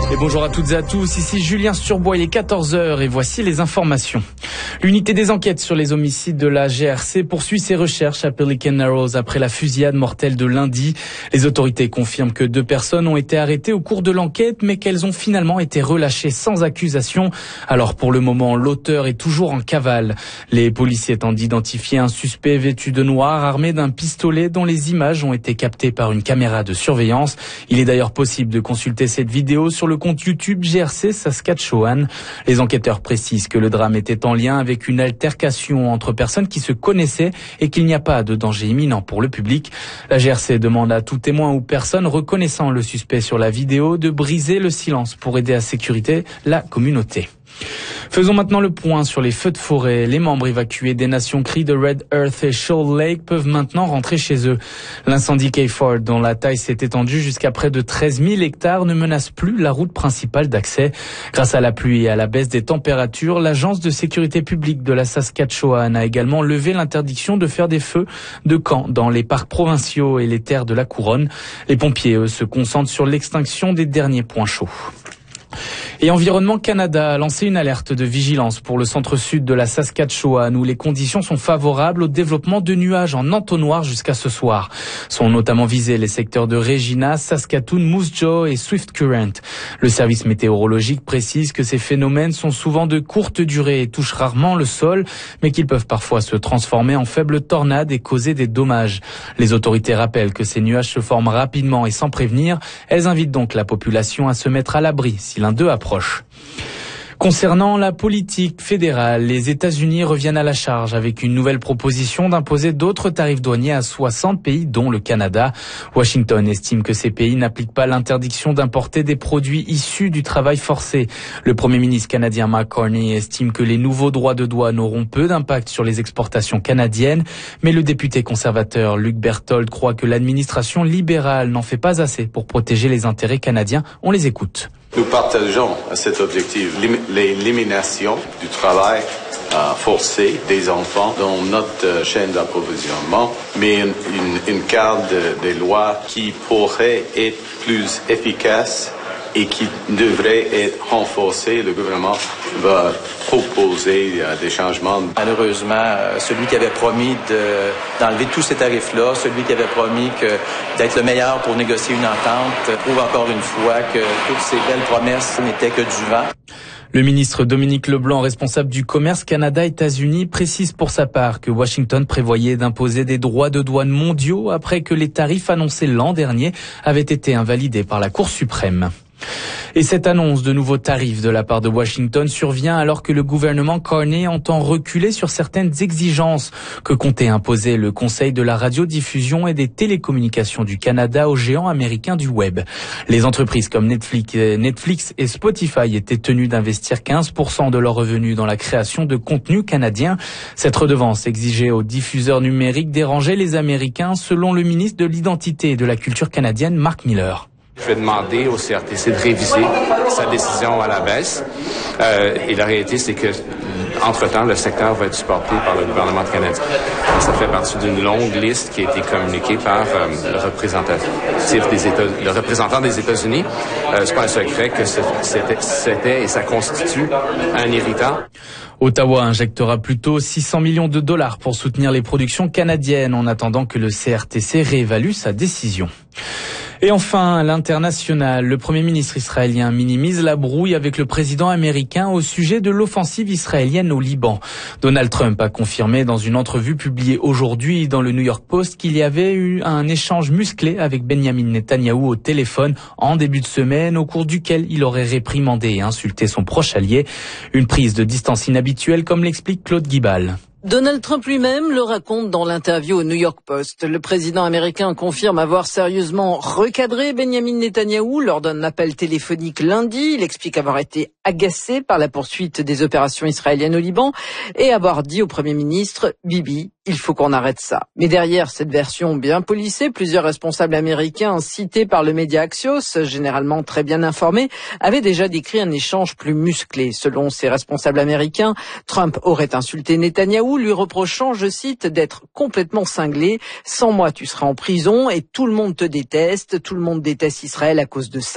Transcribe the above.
Et bonjour à toutes et à tous, ici Julien Sturbois, il est 14h et voici les informations. L'unité des enquêtes sur les homicides de la GRC poursuit ses recherches à Pelican Narrows après la fusillade mortelle de lundi. Les autorités confirment que 2 personnes ont été arrêtées au cours de l'enquête, mais qu'elles ont finalement été relâchées sans accusation. Alors pour le moment, l'auteur est toujours en cavale. Les policiers tentent d'identifier un suspect vêtu de noir, armé d'un pistolet dont les images ont été captées par une caméra de surveillance. Il est d'ailleurs possible de consulter cette vidéo sur le compte YouTube GRC Saskatchewan. Les enquêteurs précisent que le drame était en lien avec une altercation entre personnes qui se connaissaient et qu'il n'y a pas de danger imminent pour le public. La GRC demande à tout témoin ou personne reconnaissant le suspect sur la vidéo de briser le silence pour aider à sécuriser la communauté. Faisons maintenant le point sur les feux de forêt. Les membres évacués des nations Cree de Red Earth et Shoal Lake peuvent maintenant rentrer chez eux. L'incendie Kayford, dont la taille s'est étendue jusqu'à près de 13 000 hectares, ne menace plus la route principale d'accès. Grâce à la pluie et à la baisse des températures, l'agence de sécurité publique de la Saskatchewan a également levé l'interdiction de faire des feux de camp dans les parcs provinciaux et les terres de la couronne. Les pompiers, eux, se concentrent sur l'extinction des derniers points chauds. Et Environnement Canada a lancé une alerte de vigilance pour le centre-sud de la Saskatchewan où les conditions sont favorables au développement de nuages en entonnoir jusqu'à ce soir. Sont notamment visés les secteurs de Regina, Saskatoon, Moose Jaw et Swift Current. Le service météorologique précise que ces phénomènes sont souvent de courte durée et touchent rarement le sol, mais qu'ils peuvent parfois se transformer en faibles tornades et causer des dommages. Les autorités rappellent que ces nuages se forment rapidement et sans prévenir. Elles invitent donc la population à se mettre à l'abri si l'un d'eux approche. Concernant la politique fédérale, les États-Unis reviennent à la charge avec une nouvelle proposition d'imposer d'autres tarifs douaniers à 60 pays, dont le Canada. Washington estime que ces pays n'appliquent pas l'interdiction d'importer des produits issus du travail forcé. Le Premier ministre canadien Mark Carney estime que les nouveaux droits de douane auront peu d'impact sur les exportations canadiennes, mais le député conservateur Luc Berthold croit que l'administration libérale n'en fait pas assez pour protéger les intérêts canadiens. On les écoute. Nous partageons cet objectif, l'élimination du travail forcé des enfants dans notre chaîne d'approvisionnement, mais une carte des lois qui pourrait être plus efficace et qui devrait être renforcée. Le gouvernement va proposer des changements. Malheureusement, celui qui avait promis d'enlever tous ces tarifs-là, celui qui avait promis d'être le meilleur pour négocier une entente, prouve encore une fois que toutes ces belles promesses n'étaient que du vent. Le ministre Dominique Leblanc, responsable du commerce Canada-États-Unis, précise pour sa part que Washington prévoyait d'imposer des droits de douane mondiaux après que les tarifs annoncés l'an dernier avaient été invalidés par la Cour suprême. Et cette annonce de nouveaux tarifs de la part de Washington survient alors que le gouvernement Carney entend reculer sur certaines exigences que comptait imposer le Conseil de la radiodiffusion et des télécommunications du Canada aux géants américains du web. Les entreprises comme Netflix et Spotify étaient tenues d'investir 15% de leurs revenus dans la création de contenu canadien. Cette redevance exigée aux diffuseurs numériques dérangeait les Américains, selon le ministre de l'Identité et de la Culture canadienne, Mark Miller. Je vais demander au CRTC de réviser sa décision à la baisse. Et la réalité, c'est que, entre-temps, le secteur va être supporté par le gouvernement canadien. Et ça fait partie d'une longue liste qui a été communiquée par le représentant des États-Unis. C'est pas un secret que c'était et ça constitue un irritant. Ottawa injectera plutôt 600 millions de dollars pour soutenir les productions canadiennes en attendant que le CRTC réévalue sa décision. Et enfin, à l'international, le Premier ministre israélien minimise la brouille avec le président américain au sujet de l'offensive israélienne au Liban. Donald Trump a confirmé dans une entrevue publiée aujourd'hui dans le New York Post qu'il y avait eu un échange musclé avec Benjamin Netanyahou au téléphone en début de semaine, au cours duquel il aurait réprimandé et insulté son proche allié. Une prise de distance inhabituelle, comme l'explique Claude Guibal. Donald Trump lui-même le raconte dans l'interview au New York Post. Le président américain confirme avoir sérieusement recadré Benjamin Netanyahou lors d'un appel téléphonique lundi. Il explique avoir été agacé par la poursuite des opérations israéliennes au Liban et avoir dit au Premier ministre « Bibi, il faut qu'on arrête ça ». Mais derrière cette version bien polissée, plusieurs responsables américains cités par le média Axios, généralement très bien informés, avaient déjà décrit un échange plus musclé. Selon ces responsables américains, Trump aurait insulté Netanyahou, lui reprochant, je cite, d'être complètement cinglé. « Sans moi, tu seras en prison et tout le monde te déteste. Tout le monde déteste Israël à cause de ça. »